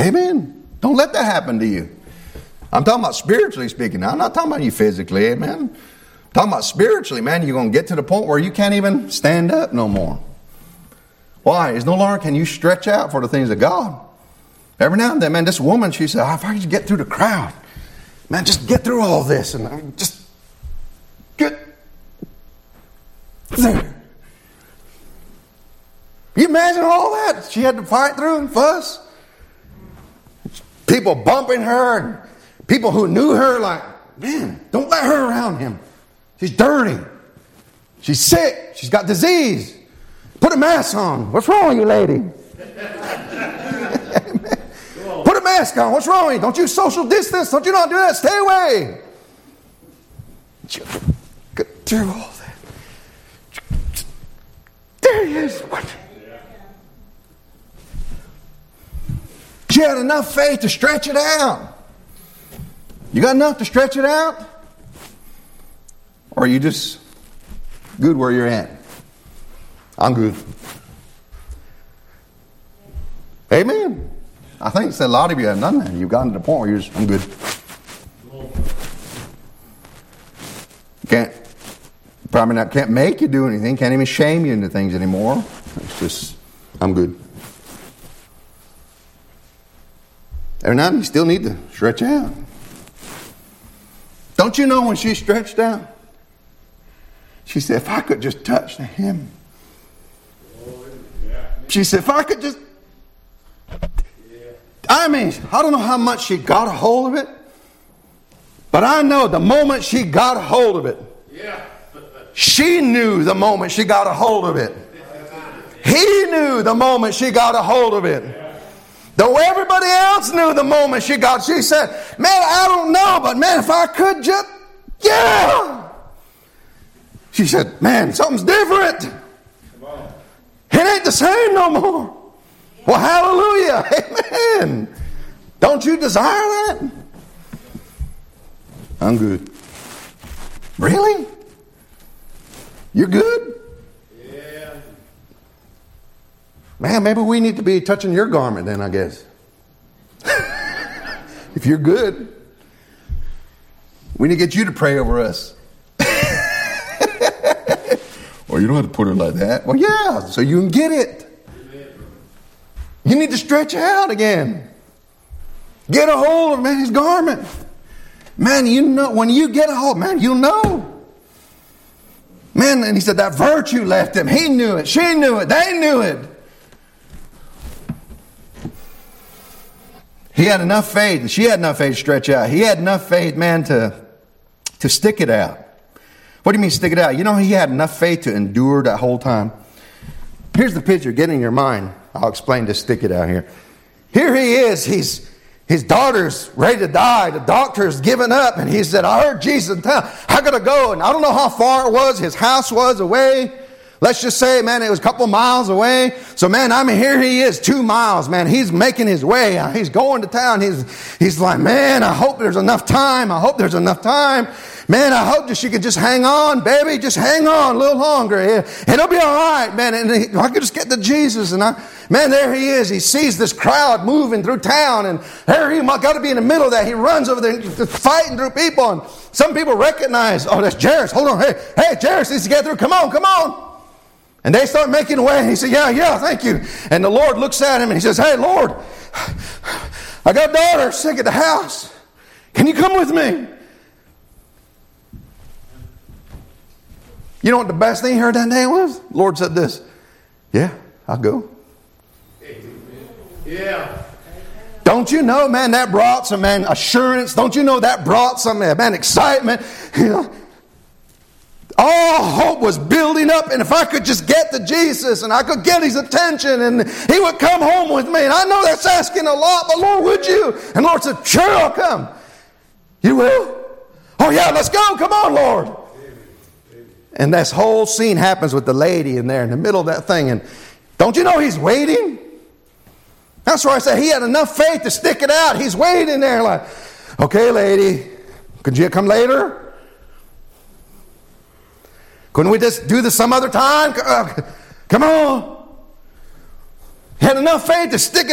Amen. Don't let that happen to you. I'm talking about spiritually speaking. Now, I'm not talking about you physically. Amen. I'm talking about spiritually, man. You're going to get to the point where you can't even stand up no more. Why? It's no longer can you stretch out for the things of God. Every now and then, man, this woman, she said, if I could just get through the crowd. Man, just get through all this and just get there. You imagine all that she had to fight through and fuss? People bumping her and people who knew her like, man, don't let her around him. She's dirty. She's sick. She's got disease. Put a mask on. What's wrong with you, lady? Put a mask on. What's wrong with you? Don't you social distance? Don't you not do that? Stay away. Get through all that. There he is. What? She had enough faith to stretch it out. You got enough to stretch it out? Or are you just good where you're at? I'm good. Amen. I think a lot of you have done that. You've gotten to the point where you're just, I'm good. Can't make you do anything. Can't even shame you into things anymore. It's just, I'm good. Every now and then you still need to stretch out. Don't you know when she stretched out? She said, if I could just touch the hem. She said, if I could just... I mean, I don't know how much she got a hold of it. But I know the moment she got a hold of it. She knew the moment she got a hold of it. He knew the moment she got a hold of it. Though everybody else knew the moment she said, man, I don't know, but man, if I could just, yeah. She said, man, something's different. It ain't the same no more. Well, hallelujah. Amen. Don't you desire that? I'm good. Really? You're good? Yeah. Man, maybe we need to be touching your garment then, I guess. If you're good, we need to get you to pray over us. Well, you don't have to put it like that. Well, yeah, so you can get it. You need to stretch out again. Get a hold of his garment. Man, you know, when you get a hold, man, you know. Man, and he said that virtue left him. He knew it. She knew it. They knew it. He had enough faith. She had enough faith to stretch out. He had enough faith, man, to stick it out. What do you mean stick it out? You know, he had enough faith to endure that whole time. Here's the picture. Get in your mind. I'll explain this stick it out here. Here he is. His daughter's ready to die. The doctor's given up. And he said, I heard Jesus in town. I got to go. And I don't know how far it was. His house was away. Let's just say, man, it was a couple miles away. So, man, I mean, here he is, 2 miles, man. He's making his way. He's going to town. He's like, man, I hope there's enough time. I hope there's enough time. Man, I hope that she could just hang on, baby. Just hang on a little longer. It'll be all right, man. And I could just get to Jesus. And man, there he is. He sees this crowd moving through town. And there he got to be in the middle of that. He runs over there fighting through people. And some people recognize, oh, that's Jairus. Hold on. Hey, Jairus needs to get through. Come on. And they start making way. And he said, yeah, thank you. And the Lord looks at him and he says, hey, Lord, I got a daughter sick at the house. Can you come with me? You know what the best thing he heard that day was? The Lord said this. Yeah, I'll go. Yeah. Don't you know, man, that brought some, man, assurance. Don't you know that brought some, man, excitement? You know, all hope was building up. And if I could just get to Jesus and I could get his attention and he would come home with me. And I know that's asking a lot, but Lord, would you? And the Lord said, sure, I'll come. You will? Oh, yeah, let's go. Come on, Lord. And this whole scene happens with the lady in there in the middle of that thing. And don't you know he's waiting? That's why I say he had enough faith to stick it out. He's waiting there like, okay, lady, could you come later? Couldn't we just do this some other time? Come on. He had enough faith to stick it